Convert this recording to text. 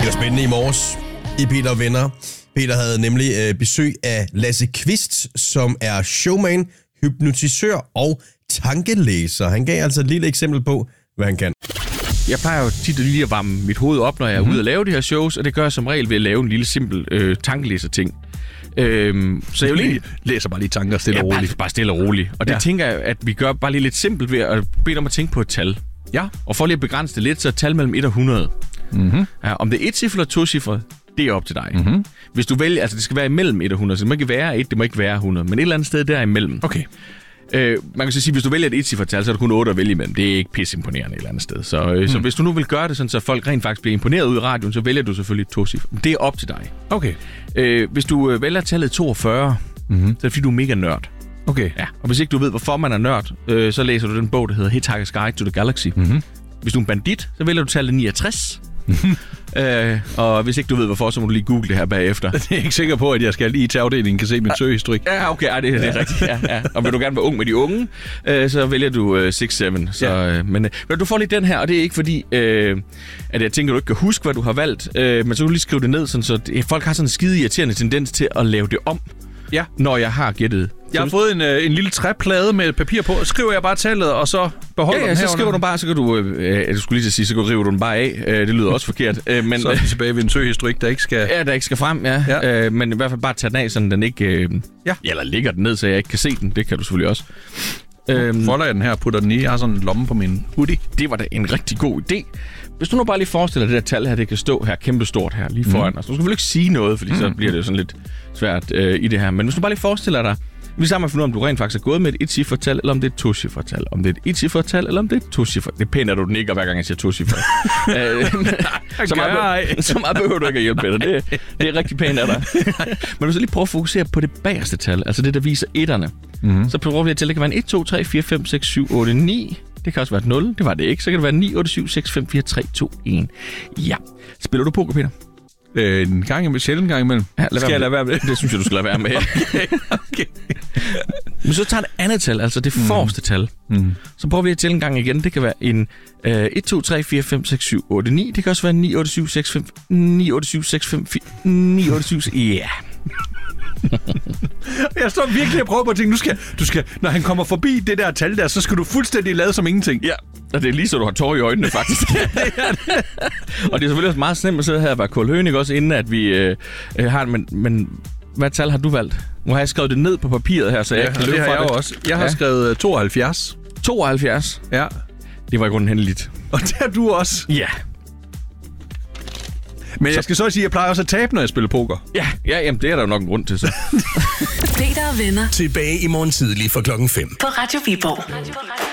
var spændende i morges i Peter og Venner. Peter havde nemlig besøg af Lasse Kvist, som er showman, hypnotisør og tankelæser. Han gav altså et lille eksempel på, hvad han kan. Jeg plejer jo tit lige at varme mit hoved op, når jeg er ude og lave de her shows, og det gør jeg som regel ved at lave en lille simpel tankelæser-ting. Så jeg lige læser bare lige tanker stille og roligt. Bare stille og roligt. Og det tænker jeg, at vi gør bare lige lidt simpelt ved at bede dem at tænke på et tal. Ja. Og for lige at begrænse det lidt, så er et tal mellem 1 og 100. Mm-hmm. Ja, om det er 1-cifret eller 2-cifret, det er op til dig. Mm-hmm. Hvis du vælger, altså det skal være imellem 1 og 100, så det må ikke være 1, det må ikke være 100, men et eller andet sted derimellem. Okay. Man kan så sige, hvis du vælger et 1-cifret tal, så er der kun 8 at vælge imellem. Det er ikke pisseimponerende et eller andet sted. Så hvis du nu vil gøre det sådan, så folk rent faktisk bliver imponeret ud i radioen, så vælger du selvfølgelig et 2-cifret. Det er op til dig. Okay. Hvis du vælger tallet 42, så er det fordi, du er mega nørd. Okay. Ja. Og hvis ikke du ved, hvorfor man er nørd, så læser du den bog, der hedder Hitchhiker's Guide to the Galaxy. Mm-hmm. Hvis du er en bandit, så vælger du tallet 69. Og hvis ikke du ved hvorfor, så må du lige google det her bagefter. Jeg er ikke sikker på, at jeg skal lige til afdelingen kan se min søgehistorik. Ja, okay, det er rigtigt. Ja. Og vil du gerne være ung med de unge, så vælger du 6-7. Men du får lige den her, og det er ikke fordi, at jeg tænker, at du ikke kan huske, hvad du har valgt. Men så kan du lige skrive det ned, sådan, så folk har sådan en skide irriterende tendens til at lave det om. Ja, når jeg har gættet. Jeg har fået en lille træplade med papir på. Skriver jeg bare tallet, og så beholder den så skriver du bare, så kan du... jeg skulle lige til at sige, så kan du rive den bare af. Det lyder også forkert. Men, så er vi tilbage ved en søgehistorik, der ikke skal... Ja, der ikke skal frem, ja. Men i hvert fald bare tage den af, så den ikke... Eller ligger den ned, så jeg ikke kan se den. Det kan du selvfølgelig også. Folder jeg den her og putter den i. Jeg har sådan en lomme på min hoodie. Det var da en rigtig god idé. Hvis du nu bare lige forestiller det der tal her, det kan stå her kæmpestort her lige foran os. Du skal vel ikke sige noget, fordi så bliver det jo sådan lidt svært i det her. Men hvis du bare lige forestiller dig, vi sammen har fundet ud af, om du rent faktisk er gået med et 1-cifret tal, eller om det er et 2-cifret tal. Om det er et 1-cifret tal, eller om det er et 2-cifret. Det er pænt, at du nikker, hver gang jeg siger 2-cifret. Så meget behøver du ikke at hjælpe med det. Det er rigtig pænt af dig. Men du så lige prøve at fokusere på det bagerste tal, altså det, der viser etterne. Så prøver vi at tælle, det kan være en 1, 2, 3, 4, 5, 6, 7, 8, 9... Det kan også være et 0. Det var det ikke. Så kan det være 9, 8, 7, 6, 5, 4, 3, 2, 1. Ja. Spiller du poker, Peter? En gang imellem. Sjældent gang imellem. Ja, skal jeg lade være med det? Det synes jeg, du skal lade være med. Okay. Men så tager det andet tal, altså det forreste tal. Så prøver vi at tælle en gang igen. Det kan være en 1, 2, 3, 4, 5, 6, 7, 8, 9. Det kan også være 9, 8, 7, 6, 5, 9, 8, 7, 6, 5, 4, 9, 8, 7, ja. Jeg står virkelig og prøver på at tænke, du skal, når han kommer forbi det der tal der, så skal du fuldstændig lade som ingenting. Ja, og det er lige så du har tårer i øjnene, faktisk. Det er det. Og det er selvfølgelig også meget slemt at sidde her og være kulhønig også, inden at vi har... Men hvad tal har du valgt? Nu har jeg skrevet det ned på papiret her, så jeg kan løbe fra det. Også. Jeg har skrevet 72. 72? Ja. Det var i grunden hændeligt. Og det har du også? Ja. Men jeg skal så sige, at jeg plejer også at tabe, når jeg spiller poker. Ja, jamen det er der jo nok en grund til, så. Peter og Venner. Tilbage i morgen tidlig fra 5:00. På Radio Viborg.